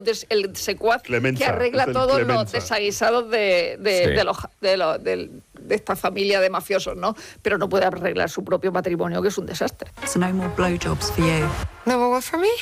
el secuaz Clemenza, que arregla todos los desaguisados de esta familia de mafiosos, ¿no? Pero no puede arreglar su propio matrimonio, que es un desastre. So no more blowjobs for you. No more what for me?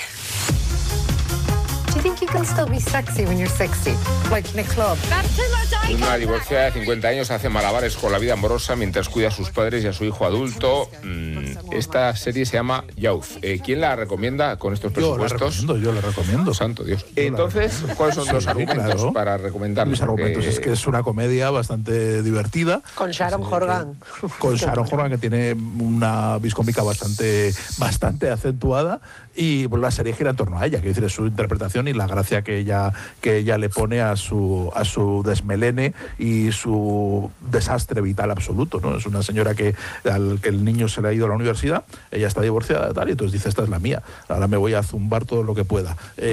Do you think you can still be sexy when you're 60? Like in a club? Una divorciada de 50 años hace malabares con la vida amorosa mientras cuida a sus padres y a su hijo adulto. Esta serie se llama Youth. ¿Quién la recomienda con estos presupuestos? Yo la recomiendo. Santo Dios. Entonces, ¿cuáles son los argumentos para recomendarla? Los argumentos es que es una comedia bastante divertida. Con Sharon Horgan. Con Sharon Horgan, que tiene una vis cómica bastante acentuada, y pues, la serie gira en torno a ella, que es su interpretación y la gracia que ella le pone a su desmelene y su desastre vital absoluto, ¿no? Es una señora que el niño se le ha ido a la universidad, ella está divorciada tal, y entonces dice, esta es la mía, ahora me voy a zumbar todo lo que pueda.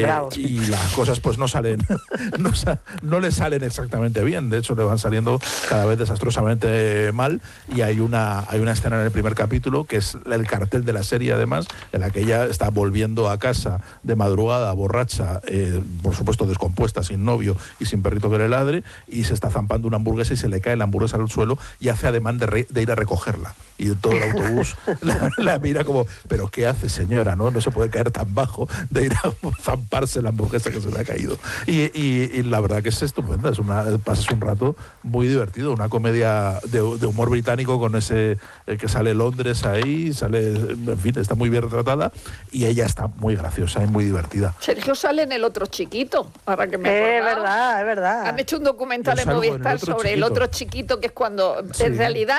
Y las cosas pues no salen, no le salen exactamente bien, de hecho le van saliendo cada vez desastrosamente mal, y hay una escena en el primer capítulo que es el cartel de la serie, además, en la que ella está volviendo a casa de madrugada, borracha, por supuesto descompuesta, sin novio y sin perrito que le ladre, y se está zampando una hamburguesa y se le cae la hamburguesa al suelo y hace ademán de ir a recogerla. Y todo el autobús la mira como, ¿pero qué hace, señora? No se puede caer tan bajo de ir a zamparse la hamburguesa que se le ha caído. Y la verdad que es estupenda, pasas un rato muy divertido, una comedia de humor británico con ese que sale Londres ahí, en fin, está muy bien retratada, y ella está muy graciosa y muy divertida. Sergio sale en El otro chiquito, para que me acordaba. Es verdad. Han hecho un documental en Movistar sobre El otro chiquito, que es cuando, en realidad...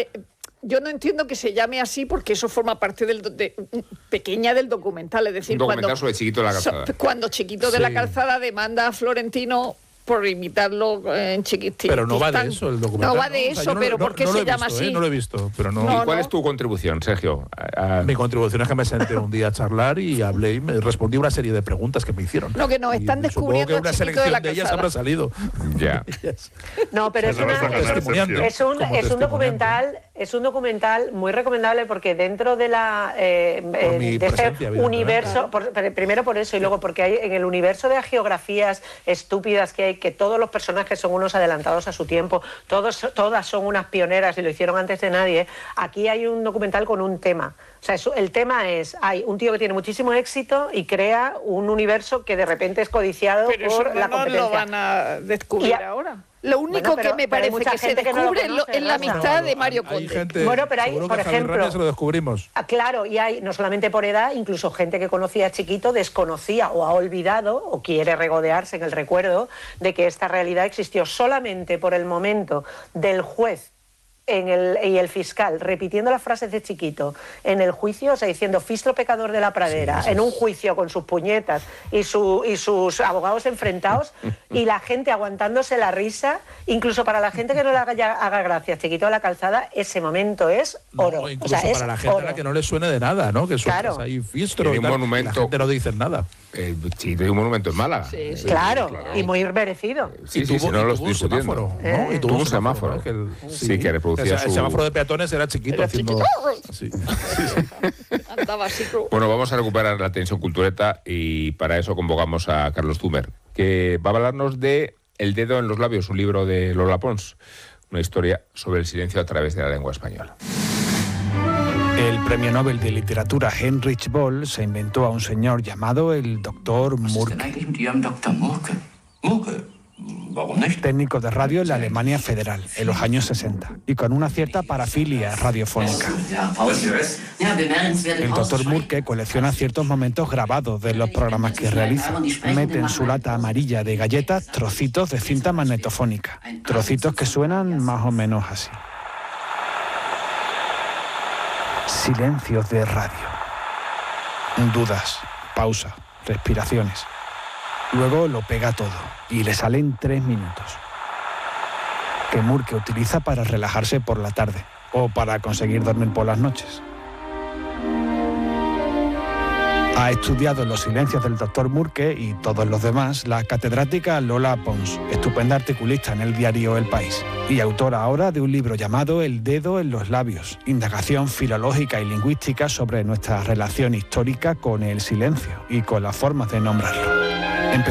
yo no entiendo que se llame así, porque eso forma parte pequeña del documental. Es decir, un documental sobre Chiquito de la Calzada. Cuando Chiquito de la Calzada demanda a Florentino por imitarlo en Chiquitín. Pero no va de eso el documental. No va de eso, pero ¿por qué se llama así? No lo he visto, pero no. ¿Y cuál es tu contribución, Sergio? Mi contribución es que me senté un día a charlar y hablé y me respondí una serie de preguntas que me hicieron. No, que nos están descubriendo. Supongo que una selección de ellas habrá salido. Ya. No, pero es un documental muy recomendable, porque dentro de este universo, primero por eso, y luego porque hay en el universo de geografías estúpidas que hay, que todos los personajes son unos adelantados a su tiempo, todas son unas pioneras y lo hicieron antes de nadie. Aquí hay un documental con un tema. O sea, el tema es, hay un tío que tiene muchísimo éxito y crea un universo que de repente es codiciado por la competencia. No lo van a descubrir ahora. Lo único que me parece que se descubre es la amistad de Mario Conde. Pero hay, por ejemplo, lo descubrimos. Claro, y hay, no solamente por edad, incluso gente que conocía a Chiquito desconocía o ha olvidado o quiere regodearse en el recuerdo de que esta realidad existió solamente por el momento del juez y el fiscal repitiendo las frases de Chiquito en el juicio, o sea, diciendo Fistro pecador de la pradera, en un juicio con sus puñetas y sus abogados enfrentados, y la gente aguantándose la risa. Incluso para la gente que no le haga gracia Chiquito de la Calzada, ese momento es oro. Incluso para la gente a la que no le suene de nada, ¿no? Que suenas ahí Fistro y monumento, la gente no dice nada. Chiquito hay un monumento en Málaga. Sí. Claro, y muy merecido. Sí, no lo estoy discutiendo. Y tuvo un semáforo. Sí, que reproducía el semáforo de peatones era Chiquito. Andaba así. Bueno, vamos a recuperar la tensión cultureta, y para eso convocamos a Carlos Zumer, que va a hablarnos de El dedo en los labios, un libro de Lola Pons, una historia sobre el silencio a través de la lengua española. El premio Nobel de Literatura Heinrich Böll se inventó a un señor llamado el Dr. Murke, técnico de radio en la Alemania Federal en los años 60 y con una cierta parafilia radiofónica. El Dr. Murke colecciona ciertos momentos grabados de los programas que realiza. Mete en su lata amarilla de galletas trocitos de cinta magnetofónica, trocitos que suenan más o menos así. Silencios de radio. Dudas, pausa, respiraciones. Luego lo pega todo y le salen 3 minutos. Que Murke utiliza para relajarse por la tarde o para conseguir dormir por las noches. Ha estudiado los silencios del Dr. Murke y todos los demás la catedrática Lola Pons, estupenda articulista en el diario El País y autora ahora de un libro llamado El dedo en los labios, indagación filológica y lingüística sobre nuestra relación histórica con el silencio y con las formas de nombrarlo.